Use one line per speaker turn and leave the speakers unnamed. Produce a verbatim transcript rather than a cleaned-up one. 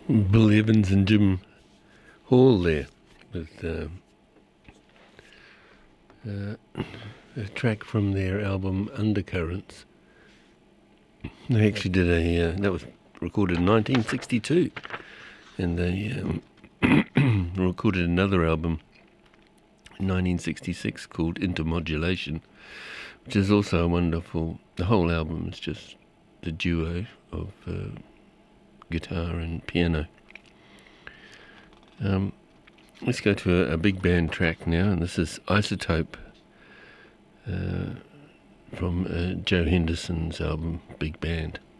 Bill Evans and Jim Hall there with uh, uh, a track from their album Undercurrents. They actually did a, uh, that was recorded in nineteen sixty-two, and they um, recorded another album in nineteen sixty-six called Intermodulation, which is also a wonderful, the whole album is just the duo of uh, guitar and piano. Um, let's go to a, a big band track now, and this is Isotope uh, from uh, Joe Henderson's album Big Band.